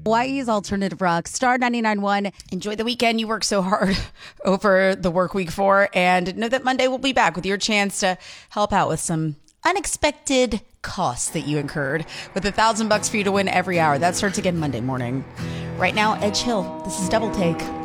Hawaii's Alternative Rock, Star 99.1. Enjoy the weekend you work so hard over the work week for, and know that Monday we'll be back with your chance to help out with some unexpected costs that you incurred with $1,000 for you to win every hour. That starts again Monday morning. Right now, Edge Hill. This is Double Take.